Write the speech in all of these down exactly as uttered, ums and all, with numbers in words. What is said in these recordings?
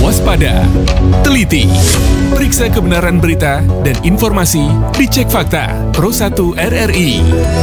Waspada, teliti, periksa kebenaran berita dan informasi, dicek fakta. Pro satu R R I.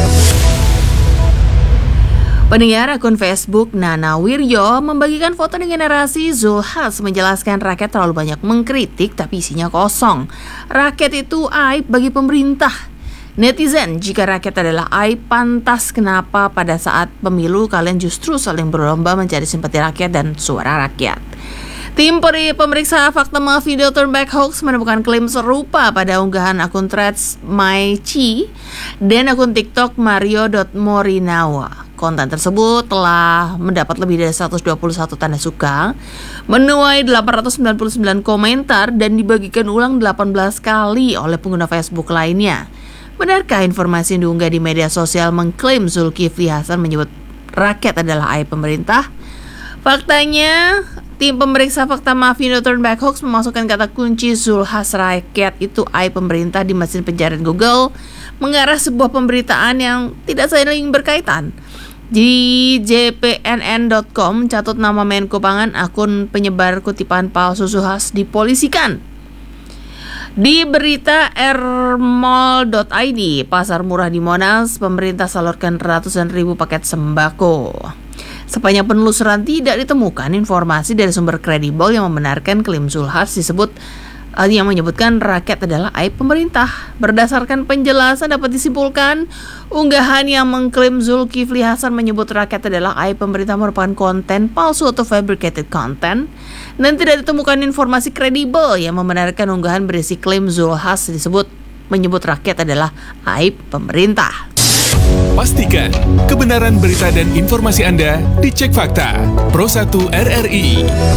Pendengar akun Facebook Nana Wiryo membagikan foto dengan narasi Zulkifli Hasan menjelaskan rakyat terlalu banyak mengkritik tapi isinya kosong. Rakyat itu aib bagi pemerintah. Netizen, jika rakyat adalah aib, pantas kenapa pada saat pemilu kalian justru saling berlomba mencari simpati rakyat dan suara rakyat. Tim pemeriksa fakta video Turnback Hoax menemukan klaim serupa pada unggahan akun Threads MyChi dan akun TikTok Mario.Morinawa. Konten tersebut telah mendapat lebih dari seratus dua puluh satu tanda suka, menuai delapan ratus sembilan puluh sembilan komentar dan dibagikan ulang delapan belas kali oleh pengguna Facebook lainnya. Benarkah informasi yang diunggah di media sosial mengklaim Zulkifli Hasan menyebut rakyat adalah aib pemerintah? Faktanya, tim pemeriksa fakta Mavindo Turnback Hoax memasukkan kata kunci Zulkifli rakyat itu aib pemerintah di mesin pencarian Google mengarah sebuah pemberitaan yang tidak saling berkaitan. Di J P N N dot com catut nama Menko Pangan, akun penyebar kutipan palsu Zulkifli dipolisikan. Di berita airmall dot I D, pasar murah di Monas, pemerintah salurkan ratusan ribu paket sembako. Sepanjang penelusuran tidak ditemukan informasi dari sumber kredibel yang membenarkan klaim Zulkifli disebut yang menyebutkan rakyat adalah aib pemerintah. Berdasarkan penjelasan dapat disimpulkan, unggahan yang mengklaim Zulkifli Hasan menyebut rakyat adalah aib pemerintah merupakan konten palsu atau fabricated content dan tidak ditemukan informasi kredibel yang membenarkan unggahan berisi klaim Zulkifli disebut menyebut rakyat adalah aib pemerintah. Pastikan kebenaran berita dan informasi Anda dicek fakta. Pro satu R R I.